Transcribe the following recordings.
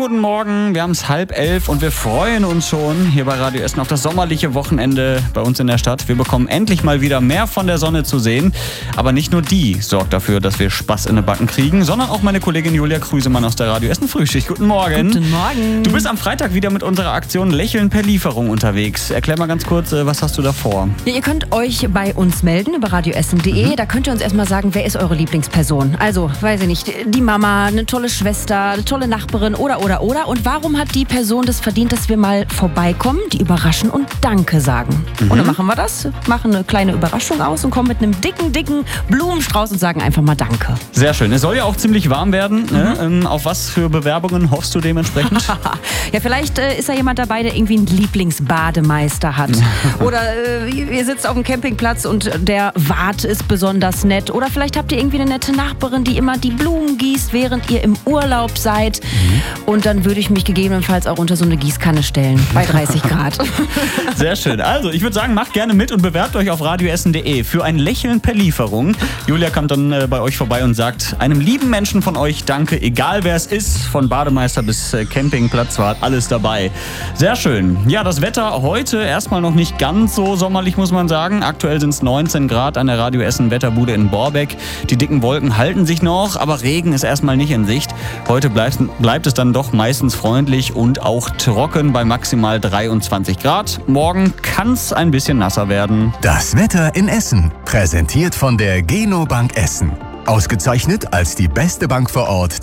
guten Morgen, wir haben es 10:30 und wir freuen uns schon hier bei Radio Essen auf das sommerliche Wochenende bei uns in der Stadt. Wir bekommen endlich mal wieder mehr von der Sonne zu sehen. Aber nicht nur die sorgt dafür, dass wir Spaß in den Backen kriegen, sondern auch meine Kollegin Julia Krüsemann aus der Radio Essen Frühschicht. Guten Morgen. Guten Morgen. Du bist am Freitag wieder mit unserer Aktion Lächeln per Lieferung unterwegs. Erklär mal ganz kurz, was hast du da vor? Ja, ihr könnt euch bei uns melden über radioessen.de. Da könnt ihr uns erstmal sagen, wer ist eure Lieblingsperson? Also, weiß ich nicht, die Mama, eine tolle Schwester, eine tolle Nachbarin oder. Und warum hat die Person das verdient, dass wir mal vorbeikommen, die überraschen und Danke sagen? Und dann machen wir das, machen eine kleine Überraschung aus und kommen mit einem dicken Blumenstrauß und sagen einfach mal Danke. Sehr schön. Es soll ja auch ziemlich warm werden. Ne? Auf was für Bewerbungen hoffst du dementsprechend? Ja, vielleicht ist da jemand dabei, der irgendwie einen Lieblingsbademeister hat. Oder ihr sitzt auf dem Campingplatz und der Wart ist besonders nett. Oder vielleicht habt ihr irgendwie eine nette Nachbarin, die immer die Blumen gießt, während ihr im Urlaub seid. Und dann würde ich mich gegebenenfalls auch unter so eine Gießkanne stellen, bei 30 Grad. Sehr schön. Also, ich würde sagen, macht gerne mit und bewerbt euch auf radioessen.de für ein Lächeln per Lieferung. Julia kommt dann bei euch vorbei und sagt einem lieben Menschen von euch Danke, egal wer es ist, von Bademeister bis Campingplatzwart, alles dabei. Sehr schön. Ja, das Wetter heute erstmal noch nicht ganz so sommerlich, muss man sagen. Aktuell sind es 19 Grad an der Radio Essen Wetterbude in Borbeck. Die dicken Wolken halten sich noch, aber Regen ist erstmal nicht in Sicht. Heute bleibt es dann doch meistens freundlich und auch trocken bei maximal 23 Grad. Morgen kann es ein bisschen nasser werden. Das Wetter in Essen, präsentiert von der Genobank Essen. Ausgezeichnet als die beste Bank vor Ort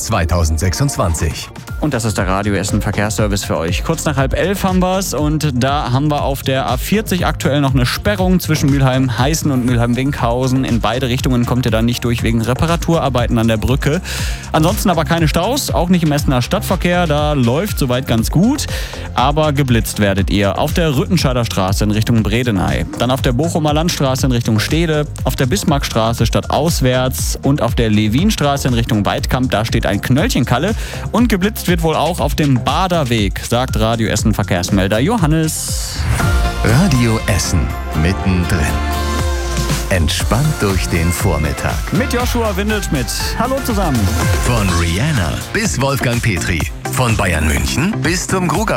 2026. Und das ist der Radio Essen Verkehrsservice für euch. Kurz nach 10:30 haben wir es und da haben wir auf der A40 aktuell noch eine Sperrung zwischen Mülheim-Heißen und Mülheim-Winkhausen. In beide Richtungen kommt ihr dann nicht durch wegen Reparaturarbeiten an der Brücke. Ansonsten aber keine Staus, auch nicht im Essener Stadtverkehr. Da läuft soweit ganz gut, aber geblitzt werdet ihr. Auf der Rüttenscheider Straße in Richtung Bredeney, dann auf der Bochumer Landstraße in Richtung Stede, auf der Bismarckstraße stadtauswärts und auf der Levinstraße in Richtung Weidkamp, da steht ein Knöllchenkalle und geblitzt wird wohl auch auf dem Baderweg, sagt Radio Essen Verkehrsmelder Johannes. Radio Essen, mittendrin. Entspannt durch den Vormittag. Mit Joshua Windelschmidt. Hallo zusammen. Von Rihanna bis Wolfgang Petri. Von Bayern München bis zum Gruger